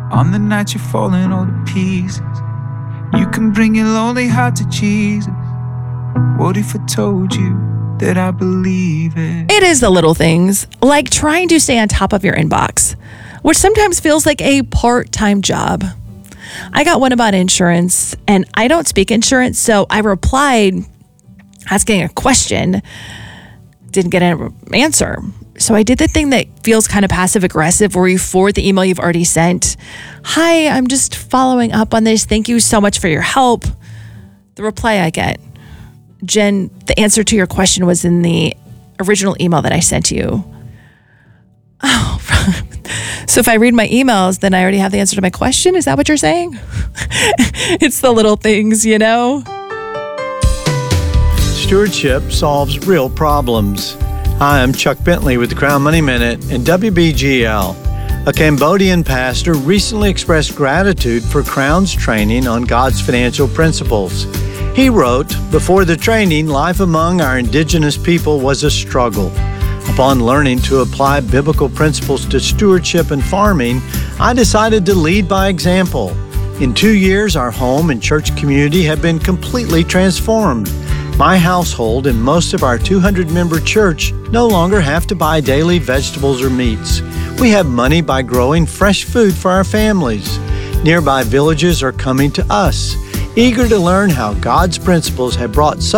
On the night you're falling all to pieces, you can bring your lonely heart to Jesus. What if I told you that I believe it? It is the little things, like trying to stay on top of your inbox, which sometimes feels like a part-time job. I got one about insurance, and I don't speak insurance, so I replied asking a question, didn't get an answer. So I did the thing that feels kind of passive-aggressive where you forward the email you've already sent. Hi, I'm just following up on this. Thank you so much for your help. The reply I get, Jen, the answer to your question was in the original email that I sent you. Oh, so if I read my emails, then I already have the answer to my question? Is that what you're saying? It's the little things, you know? Stewardship solves real problems. Hi, I'm Chuck Bentley with the Crown Money Minute and WBGL. A Cambodian pastor recently expressed gratitude for Crown's training on God's financial principles. He wrote, "Before the training, life among our indigenous people was a struggle. Upon learning to apply biblical principles to stewardship and farming, I decided to lead by example. In 2 years, our home and church community have been completely transformed. My household and most of our 200-member church no longer have to buy daily vegetables or meats. We have money by growing fresh food for our families. Nearby villages are coming to us, eager to learn how God's principles have brought